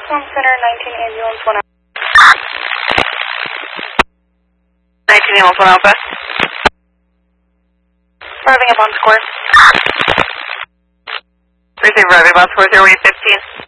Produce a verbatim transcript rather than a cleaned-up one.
Palm Center, nineteen ambulance, one Alpha. nineteen ambulance, one Alpha. Arriving up on score. Receive arriving on score zero eight fifteen.